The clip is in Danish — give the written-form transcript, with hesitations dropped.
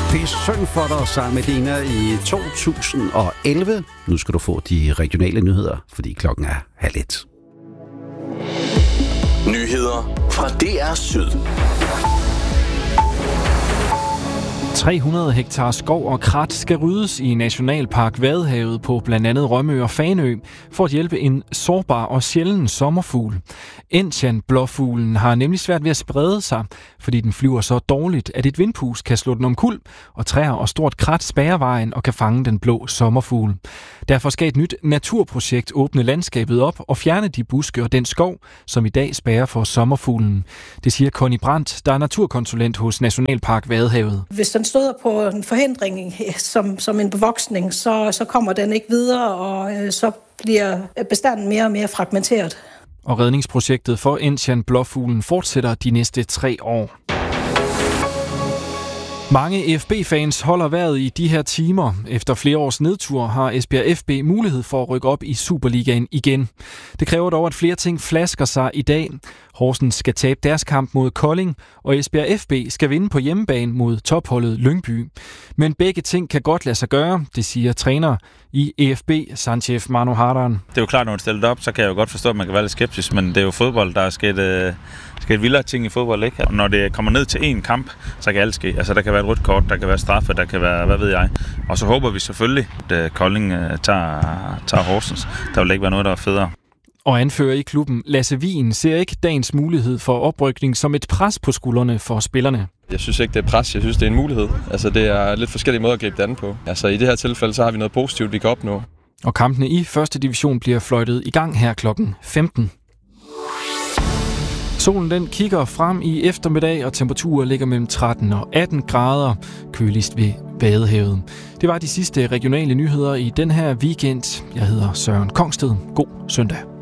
Det er synd for dig sammen med Dina i 2011. Nu skal du få de regionale nyheder, fordi klokken er 12:30. Nyheder fra DR Syd. 300 hektar skov og krat skal ryddes i Nationalpark Vadehavet på blandt andet Rømø og Fanø for at hjælpe en sårbar og sjælden sommerfugl. Enzian-blåfuglen har nemlig svært ved at sprede sig, fordi den flyver så dårligt, at et vindpust kan slå den omkuld, og træer og stort krat spærrer vejen og kan fange den blå sommerfugl. Derfor skal et nyt naturprojekt åbne landskabet op og fjerne de buske og den skov, som i dag spærrer for sommerfuglen. Det siger Connie Brandt, der er naturkonsulent hos Nationalpark Vadehavet. Hvis den støder på en forhindring som en bevoksning, så kommer den ikke videre, og så bliver bestanden mere og mere fragmenteret. Og redningsprojektet for Enzian-blåfuglen fortsætter de næste 3 år. Mange EFB-fans holder vejret i de her timer. Efter flere års nedtur har Esbjerg FB mulighed for at rykke op i Superligaen igen. Det kræver dog, at flere ting flasker sig i dag. Horsens skal tabe deres kamp mod Kolding, og Esbjerg FB skal vinde på hjemmebane mod topholdet Lyngby. Men begge ting kan godt lade sig gøre, det siger træner i EFB, Sanchef Manu Hardan. Det er jo klart, når man stiller det op, så kan jeg jo godt forstå, at man kan være lidt skeptisk, men det er jo fodbold, der er sket vildere ting i fodbold, ikke? Og når det kommer ned til én kamp, så kan alt ske. Altså, der kan være et rødt kort, der kan være straffe, der kan være, hvad ved jeg. Og så håber vi selvfølgelig, at Kolding tager Horsens. Der vil ikke være noget, der er federe. Og anfører i klubben Lasse Wien ser ikke dagens mulighed for oprykning som et pres på skuldrene for spillerne. Jeg synes ikke, det er pres. Jeg synes, det er en mulighed. Altså, det er lidt forskellige måder at gribe det an på. Altså, i det her tilfælde, så har vi noget positivt, vi kan opnå. Og kampene i første division bliver fløjtet i gang her klokken 15. Solen den kigger frem i eftermiddag, og temperaturer ligger mellem 13 og 18 grader, køligst ved Vadehavet. Det var de sidste regionale nyheder i den her weekend. Jeg hedder Søren Kongsted. God søndag.